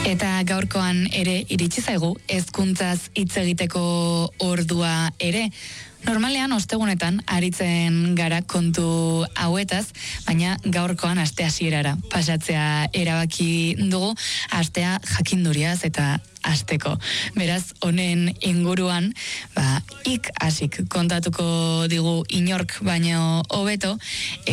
Eta gaurkoan ere iritsi zaigu hezkuntzaz hitz egiteko ordua ere. Normalean ostegunetan aritzen gara kontu hauetaz, baina gaurkoan aste hasierara pasatzea erabaki dugu, astea jakinduriaz eta asteko. Beraz, honen inguruan, ik hasik kontatuko digu inork baino hobeto,